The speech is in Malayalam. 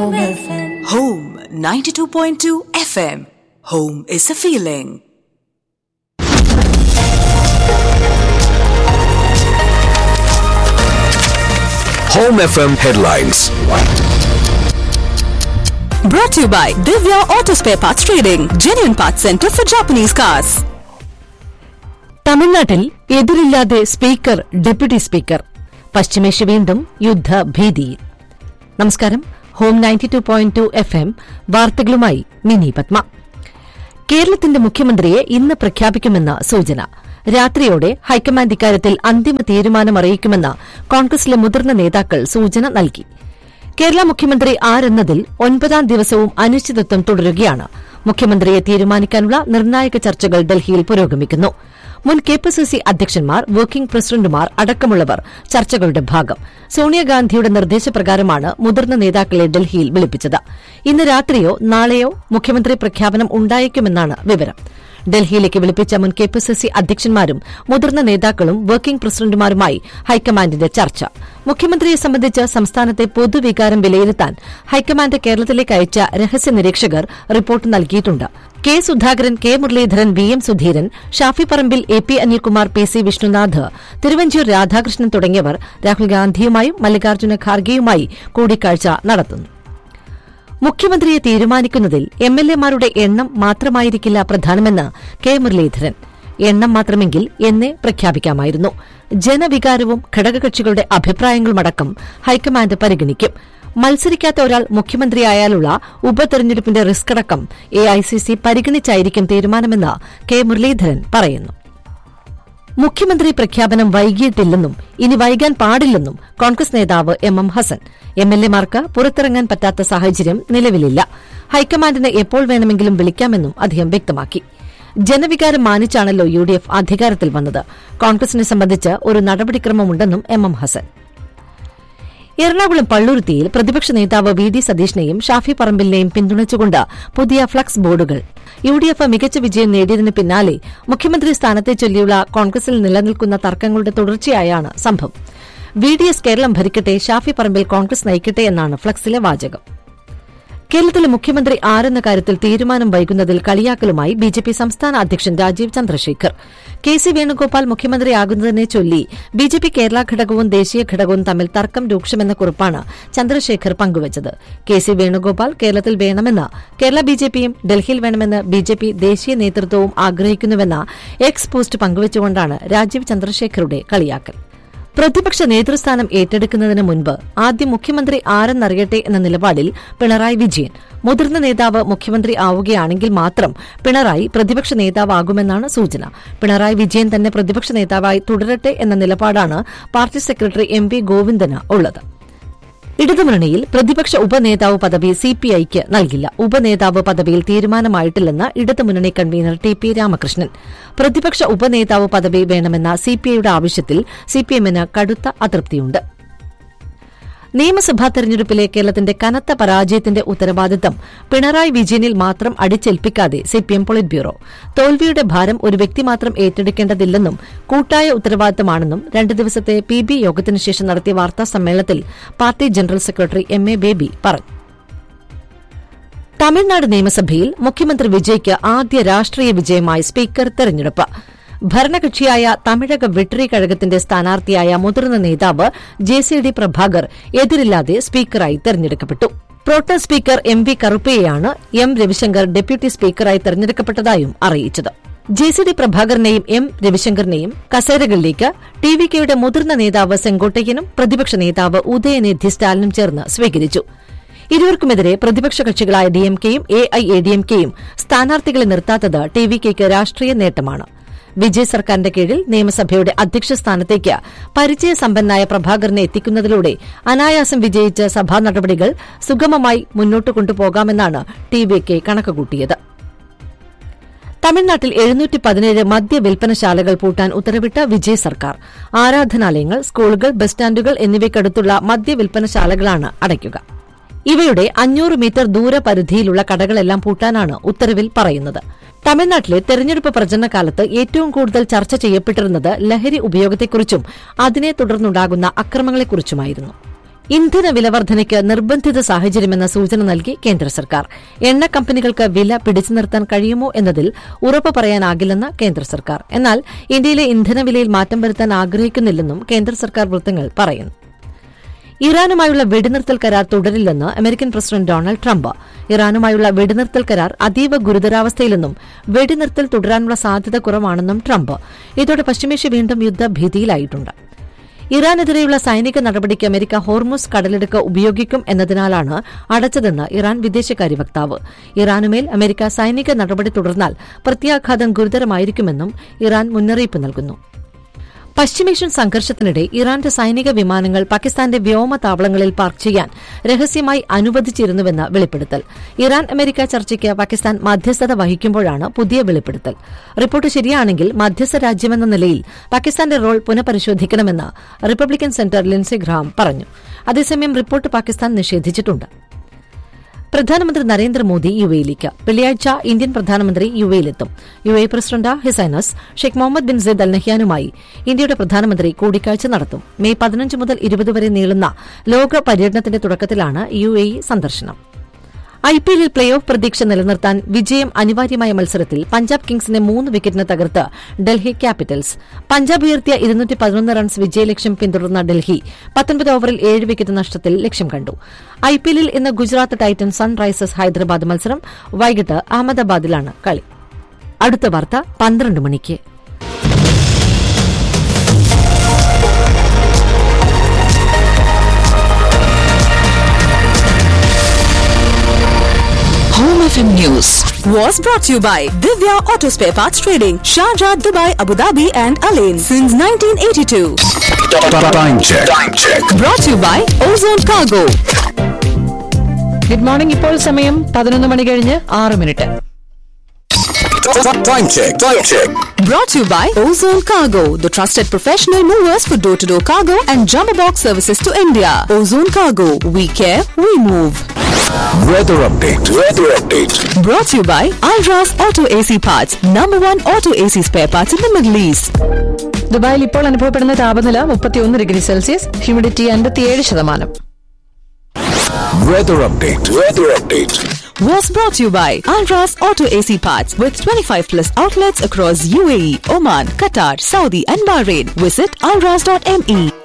Home FM. Home 92.2 FM. Home is a feeling. Home FM headlines. Brought to you by Divya Auto Spare Parts Trading, genuine parts center for Japanese cars. തമിഴ്നാട്ടിൽ എതിരില്ലാതെ സ്പീക്കർ, ഡെപ്യൂട്ടി സ്പീക്കർ. പശ്ചിമേഷ്യ വീണ്ടും യുദ്ധഭീതിയിൽ. നമസ്കാരം. ഹോം 92.2 FM വാർത്തകളുമായി മിനി പത്മ. കേരളത്തിന്റെ മുഖ്യമന്ത്രിയെ ഇന്ന് പ്രഖ്യാപിക്കുമെന്ന സൂചന. രാത്രിയോടെ ഹൈക്കമാൻഡ് ഇക്കാര്യത്തിൽ അന്തിമ തീരുമാനം അറിയിക്കുമെന്ന് കോൺഗ്രസിലെ മുതിർന്ന നേതാക്കൾ സൂചന നൽകി. കേരള മുഖ്യമന്ത്രി ആരെന്നതിൽ 9ാം ദിവസവും അനിശ്ചിതത്വം തുടരുകയാണ്. മുഖ്യമന്ത്രിയെ തീരുമാനിക്കാനുള്ള നിർണായക ചർച്ചകൾ ഡൽഹിയിൽ പുരോഗമിക്കുന്നു. മുൻ കെപിസിസി അധ്യക്ഷന്മാർ, വർക്കിംഗ് പ്രസിഡന്റുമാർ അടക്കമുള്ളവർ ചർച്ചകളുടെ ഭാഗം. സോണിയാഗാന്ധിയുടെ നിർദ്ദേശപ്രകാരമാണ് മുതിർന്ന നേതാക്കളെ ഡൽഹിയിൽ വിളിപ്പിച്ചത്. ഇന്ന് രാത്രിയോ നാളെയോ മുഖ്യമന്ത്രി പ്രഖ്യാപനം ഉണ്ടായേക്കുമെന്നാണ് വിവരം. ഡൽഹിയിലേക്ക് വിളിപ്പിച്ച മുൻ കെപിസിസി അധ്യക്ഷന്മാരും മുതിർന്ന നേതാക്കളും വർക്കിംഗ് പ്രസിഡന്റുമാരുമായി ഹൈക്കമാൻഡിന്റെ ചർച്ച. മുഖ്യമന്ത്രിയെ സംബന്ധിച്ച് സംസ്ഥാനത്തെ പൊതുവികാരം വിലയിരുത്താൻ ഹൈക്കമാൻഡ് കേരളത്തിലേക്ക് അയച്ച രഹസ്യ നിരീക്ഷകർ റിപ്പോർട്ട് നൽകിയിട്ടുണ്ട്. K Sudhakaran, K Muraleedharan, V M Sudheeran, Shafi Parambil, A P Anilkumar, P C Vishnunath, Thiruvanchoor Radhakrishnan തുടങ്ങിയവർ രാഹുൽ ഗാന്ധിയുമായും മല്ലികാർജ്ജുന ഖാർഗെയുമായി കൂടിക്കാഴ്ച നടത്തുന്നു. മുഖ്യമന്ത്രിയെ തീരുമാനിക്കുന്നതിൽ എംഎൽഎമാരുടെ എണ്ണം മാത്രമായിരിക്കില്ല പ്രധാനമെന്ന് കെ മുരളീധരൻ. എണ്ണം മാത്രമെങ്കിൽ എന്നേ പ്രഖ്യാപിക്കാമായിരുന്നു. ജനവികാരവും ഘടകകക്ഷികളുടെ അഭിപ്രായങ്ങളുമടക്കം ഹൈക്കമാൻഡ് പരിഗണിക്കും. മത്സരിക്കാത്ത ഒരാൾ മുഖ്യമന്ത്രിയായാലുള്ള ഉപതെരഞ്ഞെടുപ്പിന്റെ റിസ്ക് അടക്കം എഐസിസി പരിഗണിച്ചായിരിക്കും തീരുമാനമെന്ന് കെ മുരളീധരൻ പറയുന്നു. മുഖ്യമന്ത്രി പ്രഖ്യാപനം വൈകിയിട്ടില്ലെന്നും ഇനി വൈകാൻ പാടില്ലെന്നും കോൺഗ്രസ് നേതാവ് എം ഹസൻ. എംഎൽഎമാർക്ക് പുറത്തിറങ്ങാൻ പറ്റാത്ത സാഹചര്യം നിലവിലില്ല. ഹൈക്കമാൻഡിന് എപ്പോൾ വേണമെങ്കിലും വിളിക്കാമെന്നും അദ്ദേഹം വ്യക്തമാക്കി. ജനവികാരം മാനിച്ചാണല്ലോ യുഡിഎഫ് അധികാരത്തിൽ വന്നത്. കോൺഗ്രസിനെ സംബന്ധിച്ച് ഒരു നടപടിക്രമമുണ്ടെന്നും എം ഹസൻ. എറണാകുളം പള്ളുരുത്തിയിൽ പ്രതിപക്ഷ നേതാവ് വി ഡി സതീഷിനെയും ഷാഫി പറമ്പിലിനെയും പിന്തുണച്ചുകൊണ്ട് പുതിയ ഫ്ലക്സ് ബോർഡുകൾ. യുഡിഎഫ് മികച്ച വിജയം നേടിയതിന് പിന്നാലെ മുഖ്യമന്ത്രി സ്ഥാനത്തെ ചൊല്ലിയുള്ള കോൺഗ്രസിൽ നിലനിൽക്കുന്ന തർക്കങ്ങളുടെ തുടർച്ചയായാണ് സംഭവം. V D S Keralam ഭരിക്കട്ടെ, Shafi Parambil Congress നയിക്കട്ടെ എന്നാണ് ഫ്ലക്സിലെ വാചകം. കേരളത്തിലെ മുഖ്യമന്ത്രി ആരെന്ന കാര്യത്തിൽ തീരുമാനം വൈകുന്നതിൽ കളിയാക്കലുമായി ബിജെപി സംസ്ഥാന അധ്യക്ഷൻ രാജീവ് ചന്ദ്രശേഖർ. കെ സി വേണുഗോപാൽ മുഖ്യമന്ത്രിയാകുന്നതിനെ ചൊല്ലി ബിജെപി കേരള ഘടകവും ദേശീയ ഘടകവും തമ്മിൽ തർക്കം രൂക്ഷമെന്ന കുറിപ്പാണ് ചന്ദ്രശേഖർ പങ്കുവച്ചത്. കെ സി വേണുഗോപാൽ കേരളത്തിൽ വേണമെന്ന് കേരള ബിജെപിയും ഡൽഹിയിൽ വേണമെന്ന് ബിജെപി ദേശീയ നേതൃത്വവും ആഗ്രഹിക്കുന്നുവെന്ന എക്സ് പോസ്റ്റ് പങ്കുവച്ചുകൊണ്ടാണ് രാജീവ് ചന്ദ്രശേഖറുടെ കളിയാക്കൽ. പ്രതിപക്ഷ നേതൃസ്ഥാനം ഏറ്റെടുക്കുന്നതിന് മുൻപ് ആദ്യം മുഖ്യമന്ത്രി ആരെന്നറിയട്ടെ എന്ന നിലപാടിൽ പിണറായി വിജയൻ. മുതിർന്ന നേതാവ് മുഖ്യമന്ത്രി ആവുകയാണെങ്കിൽ മാത്രം പിണറായി പ്രതിപക്ഷ നേതാവാകുമെന്നാണ് സൂചന. പിണറായി വിജയൻ തന്നെ പ്രതിപക്ഷ നേതാവായി തുടരട്ടെ എന്ന നിലപാടാണ് party secretary M V Govindan ഉള്ളത്. ഇടതുമുന്നണിയിൽ പ്രതിപക്ഷ ഉപനേതാവ് പദവി സിപിഐക്ക് നൽകില്ല. ഉപനേതാവ് പദവിയിൽ തീരുമാനമായിട്ടില്ലെന്ന് ഇടതുമുന്നണി കൺവീനർ ടി പി രാമകൃഷ്ണൻ. പ്രതിപക്ഷ ഉപനേതാവ് പദവി വേണമെന്ന സിപിഐയുടെ ആവശ്യത്തിൽ സിപിഎമ്മിന് കടുത്ത അതൃപ്തിയുണ്ട്. നിയമസഭാ തെരഞ്ഞെടുപ്പിലെ കേരളത്തിന്റെ കനത്ത പരാജയത്തിന്റെ ഉത്തരവാദിത്തം പിണറായി വിജയനിൽ മാത്രം അടിച്ചേൽപ്പിക്കാതെ സിപിഎം പൊളിറ്റ് ബ്യൂറോ. തോൽവിയുടെ ഭാരം ഒരു വ്യക്തി മാത്രം ഏറ്റെടുക്കേണ്ടതില്ലെന്നും കൂട്ടായ ഉത്തരവാദിത്തമാണെന്നും 2 ദിവസത്തെ PB യോഗത്തിനുശേഷം നടത്തിയ വാർത്താ സമ്മേളനത്തിൽ party general secretary M A baby പറഞ്ഞു. തമിഴ്നാട് നിയമസഭയിൽ മുഖ്യമന്ത്രി വിജയ്ക്ക് ആദ്യ രാഷ്ട്രീയ വിജയമായി സ്പീക്കർ തെരഞ്ഞെടുപ്പ്. ഭരണകക്ഷിയായ തമിഴക വെട്രി കഴകത്തിന്റെ സ്ഥാനാർത്ഥിയായ മുതിർന്ന നേതാവ് JCD പ്രഭാകർ എതിരില്ലാതെ സ്പീക്കറായി തെരഞ്ഞെടുക്കപ്പെട്ടു. Pro tem speaker M V കറുപ്പയെയാണ് M Ravishankar deputy സ്പീക്കറായി തെരഞ്ഞെടുക്കപ്പെട്ടതായും അറിയിച്ചത്. JCD പ്രഭാകറിനെയും എം രവിശങ്കറിനെയും കസേരകളിലേക്ക് TVKയുടെ മുതിർന്ന നേതാവ് സെങ്കോട്ടയ്യനും പ്രതിപക്ഷ നേതാവ് ഉദയനിധി സ്റ്റാലിനും ചേർന്ന് സ്വീകരിച്ചു. ഇരുവർക്കുമെതിരെ പ്രതിപക്ഷ കക്ഷികളായ DMKയും AIADMKയും സ്ഥാനാർത്ഥികളെ നിർത്താത്തത് TVKയ്ക്ക് രാഷ്ട്രീയ നേട്ടമാണ്. വിജയ് സർക്കാരിന്റെ കീഴിൽ നിയമസഭയുടെ അധ്യക്ഷ സ്ഥാനത്തേക്ക് പരിചയസമ്പന്നായ പ്രഭാകരനെ എത്തിക്കുന്നതിലൂടെ അനായാസം വിജയിച്ച സഭാ നടപടികൾ സുഗമമായി മുന്നോട്ട് കൊണ്ടുപോകാമെന്നാണ് TVK കണക്കുകൂട്ടിയത്. തമിഴ്നാട്ടിൽ 717 മദ്യവിൽപ്പനശാലകൾ പൂട്ടാൻ ഉത്തരവിട്ട വിജയ് സർക്കാർ. ആരാധനാലയങ്ങൾ, സ്കൂളുകൾ, ബസ് സ്റ്റാൻഡുകൾ എന്നിവയ്ക്കടുത്തുള്ള മദ്യവിൽപ്പനശാലകളാണ് അടയ്ക്കുക. ഇവയുടെ 500 മീറ്റർ ദൂരപരിധിയിലുള്ള കടകളെല്ലാം പൂട്ടാനാണ് ഉത്തരവിൽ പറയുന്നത്. തമിഴ്നാട്ടിലെ തെരഞ്ഞെടുപ്പ് പ്രചരണകാലത്ത് ഏറ്റവും കൂടുതൽ ചർച്ച ചെയ്യപ്പെട്ടിരുന്നത് ലഹരി ഉപയോഗത്തെക്കുറിച്ചും അതിനെ തുടർന്നുണ്ടാകുന്ന അക്രമങ്ങളെക്കുറിച്ചുമായിരുന്നു. ഇന്ധന വിലവർദ്ധനയ്ക്ക് നിർബന്ധിത സാഹചര്യമെന്ന സൂചന നൽകി കേന്ദ്ര സർക്കാർ. എണ്ണ കമ്പനികൾക്ക് വില പിടിച്ചു നിർത്താൻ കഴിയുമോ എന്നതിൽ ഉറപ്പ് പറയാനാകില്ലെന്ന് കേന്ദ്ര സർക്കാർ. എന്നാൽ ഇന്ത്യയിലെ ഇന്ധനവിലയിൽ മാറ്റം വരുത്താൻ ആഗ്രഹിക്കുന്നില്ലെന്നും കേന്ദ്ര സർക്കാർ വൃത്തങ്ങൾ പറയുന്നു. ഇറാനുമായുള്ള വെടിനിർത്തൽ കരാർ തുടരില്ലെന്ന് അമേരിക്കൻ പ്രസിഡന്റ് ഡൊണാൾഡ് ട്രംപ്. ഇറാനുമായുള്ള വെടിനിർത്തൽ കരാർ അതീവ ഗുരുതരാവസ്ഥയിലെന്നും വെടിനിർത്തൽ തുടരാനുള്ള സാധ്യത കുറവാണെന്നും ട്രംപ്. ഇതോടെ പശ്ചിമേഷ്യ വീണ്ടും യുദ്ധഭീതിയിലായിട്ടുണ്ട്. ഇറാനെതിരെയുള്ള സൈനിക നടപടിക്ക് അമേരിക്ക ഹോർമുസ് കടലിടുക്ക് ഉപയോഗിക്കും എന്നതിനാലാണ് അടച്ചതെന്ന് ഇറാൻ വിദേശകാര്യ വക്താവ്. ഇറാനുമേൽ അമേരിക്ക സൈനിക നടപടി തുടർന്നാൽ പ്രത്യാഘാതം ഗുരുതരമായിരിക്കുമെന്നും ഇറാൻ മുന്നറിയിപ്പ് നൽകുന്നു. പശ്ചിമേഷ്യൻ സംഘർഷത്തിനിടെ ഇറാന്റെ സൈനിക വിമാനങ്ങൾ പാകിസ്ഥാന്റെ വ്യോമതാവളങ്ങളിൽ പാർക്ക് ചെയ്യാൻ രഹസ്യമായി അനുവദിച്ചിരുന്നുവെന്ന് വെളിപ്പെടുത്തൽ. ഇറാൻ അമേരിക്ക ചർച്ചയ്ക്ക് പാകിസ്ഥാൻ മധ്യസ്ഥത വഹിക്കുമ്പോഴാണ് പുതിയ വെളിപ്പെടുത്തൽ. റിപ്പോർട്ട് ശരിയാണെങ്കിൽ മധ്യസ്ഥ രാജ്യമെന്ന നിലയിൽ പാകിസ്ഥാന്റെ role പുനഃപരിശോധിക്കണമെന്ന് Republican centre Lincy Graham പറഞ്ഞു. അതേസമയം റിപ്പോർട്ട് പാകിസ്ഥാൻ നിഷേധിച്ചിട്ടുണ്ട്. പ്രധാനമന്ത്രി നരേന്ദ്രമോദി യുഎയിലേക്ക് വെള്ളിയാഴ്ച ഇന്ത്യൻ പ്രധാനമന്ത്രി യുഎയിലെത്തും. UAE president his highness Sheikh Muhammad bin Sayyid അൽ നഹ്യാനുമായി ഇന്ത്യയുടെ പ്രധാനമന്ത്രി കൂടിക്കാഴ്ച നടത്തും. മെയ് 15 മുതൽ 20 വരെ നീളുന്ന ലോക പര്യടനത്തിന്റെ തുടക്കത്തിലാണ് യുഎഇ സന്ദർശനം. ഐപിഎല്ലിൽ പ്ലേ ഓഫ് പ്രതീക്ഷ നിലനിർത്താൻ വിജയം അനിവാര്യമായ മത്സരത്തിൽ പഞ്ചാബ് കിങ്സിനെ 3 വിക്കറ്റിന് തകർത്ത് ഡൽഹി ക്യാപിറ്റൽസ്. പഞ്ചാബ് ഉയർത്തിയ 211 റൺസ് വിജയലക്ഷ്യം പിന്തുടർന്ന ഡൽഹി 19 ഓവറിൽ 7 വിക്കറ്റ് നഷ്ടത്തിൽ ലക്ഷ്യം കണ്ടു. ഐപിഎല്ലിൽ ഇന്ന് ഗുജറാത്ത് ടൈറ്റൻസ് സൺറൈസേഴ്സ് ഹൈദരാബാദ് മത്സരം വൈകിട്ട് അഹമ്മദാബാദിലാണ് കളി. അടുത്ത വാർത്ത 12 മണിക്ക്. Home FM News was brought to you by Divya Auto Spare Parts Trading, Sharjah, Dubai, Abu Dhabi and Alain since 1982. Time check. Brought to you by Ozone Cargo. Good morning. ഇപ്പോൾ സമയം 11 മണി കഴിഞ്ഞ് 6 minute. Time check. Brought to you by Ozone Cargo, the trusted professional movers for door-to-door cargo and jumbo box services to India. Ozone Cargo, we care, we move. Weather update. Brought to you by Alras Auto AC Parts, #1 auto AC spare parts in the Middle East. ദുബായിൽ ഇപ്പോൾ അനുഭവപ്പെടുന്ന താപനില 31 degree Celsius, humidity 57%. Weather update. Was brought to you by Alras Auto AC Parts with 25+ outlets across UAE, Oman, Qatar, Saudi and Bahrain. Visit alras.me.